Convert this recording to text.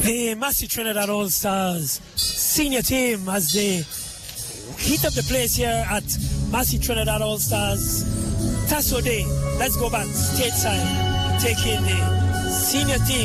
The Massey Trinidad All-Stars senior team as they heat up the place here at Massey Trinidad All-Stars Tasso Day. Let's go back stateside, take in the senior team.